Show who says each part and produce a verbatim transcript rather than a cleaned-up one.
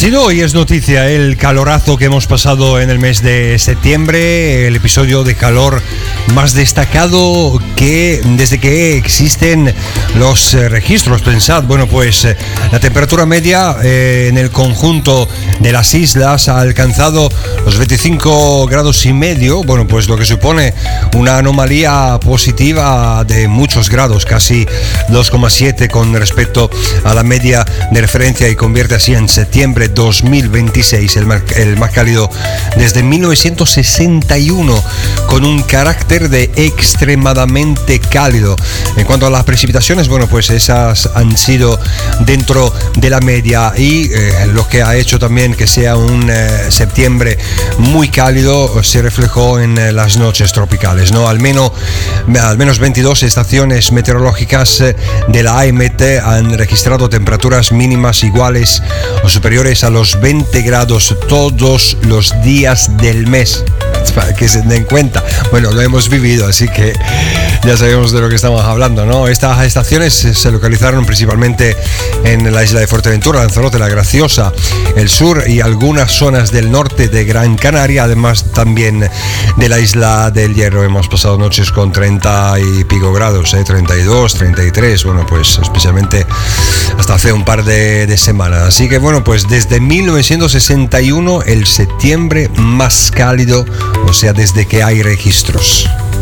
Speaker 1: sido y es noticia el calorazo que hemos pasado en el mes de septiembre, el episodio de calor más destacado que desde que existen los eh, registros. Pensad, bueno, pues eh, la temperatura media eh, en el conjunto de las islas ha alcanzado los veinticinco grados y medio, bueno, pues lo que supone una anomalía positiva de muchos grados, casi dos coma siete con respecto a la media de referencia, y convierte así en septiembre dos mil veintiséis el más, el más cálido desde mil novecientos sesenta y uno, con un carácter de extremadamente cálido. En cuanto a las precipitaciones, bueno, pues esas han sido dentro de la media, y eh, lo que ha hecho también que sea un eh, septiembre muy cálido se reflejó en eh, las noches tropicales, ¿no? Al menos, al menos veintidós estaciones meteorológicas eh, de la A E M E T han registrado temperaturas mínimas iguales o superiores a los veinte grados todos los días del mes, para que se den cuenta. Bueno, lo hemos vivido, así que ya sabemos de lo que estamos hablando, ¿no? Estas estaciones se localizaron principalmente en la isla de Fuerteventura, Lanzarote, La Graciosa, el sur y algunas zonas del norte de Gran Canaria, además también de la isla del Hierro. Hemos pasado noches con treinta y pico grados, ¿eh? treinta y dos, treinta y tres, bueno, pues especialmente hasta hace un par de, de semanas. Así que bueno, pues desde mil novecientos sesenta y uno el septiembre más cálido, o sea, desde que hay registros.